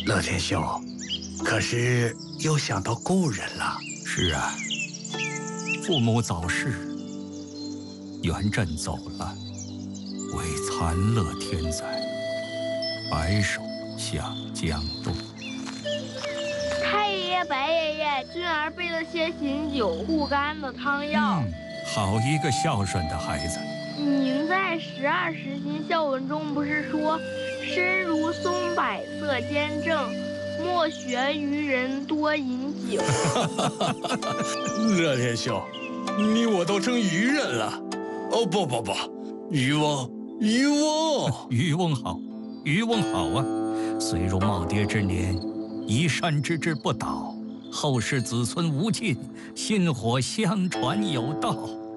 乐天兄，可是又想到故人了。 是啊，父母早逝，元稹走了，为残乐天灾，白首向江东。 太爷爷、白爷爷，俊儿备了些醒酒护肝的汤药。 好一个孝顺的孩子。 您在12时行孝文中不是说，身如松柏色坚正，莫学愚人多饮酒。 乐天兄，你我都成愚人了。哦，不，渔翁， 渔翁好，渔翁好啊！虽如耄耋之年，移山之志不倒，后世子孙无尽，薪火相传有道。